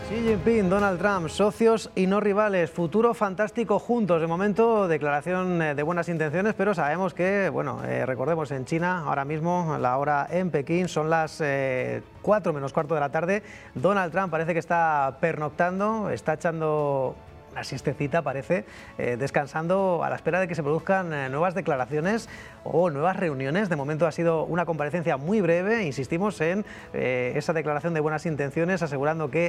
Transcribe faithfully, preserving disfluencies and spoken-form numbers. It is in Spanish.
Xi Jinping, Donald Trump, socios y no rivales, futuro fantástico juntos. De momento, declaración de buenas intenciones, pero sabemos que, bueno, eh, recordemos, en China, ahora mismo, la hora en Pekín, son las eh, cuatro menos cuarto de la tarde. Donald Trump parece que está pernoctando, está echando una siestecita, parece, eh, descansando a la espera de que se produzcan eh, nuevas declaraciones o nuevas reuniones. De momento ha sido una comparecencia muy breve, insistimos en eh, esa declaración de buenas intenciones, asegurando que